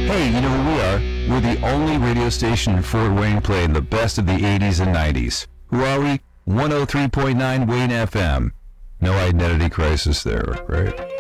Hey, you know who we are? We're the only radio station in Fort Wayne playing the best of the 80s and 90s. Who are we? 103.9 Wayne FM. No identity crisis there, right?